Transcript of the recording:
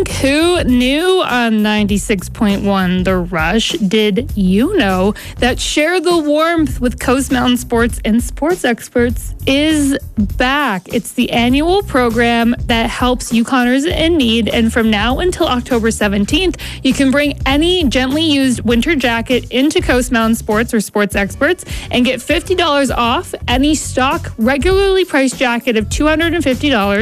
think who knew on 96.1 The Rush? Did you know that Share the Warmth with Coast Mountain Sports and Sports Experts is back? It's the annual program that helps Yukoners in need, and from now until October 17th, you can bring any gently used winter jacket into Coast Mountain Sports or Sports Experts and get $50 off any stock regularly priced jacket of $250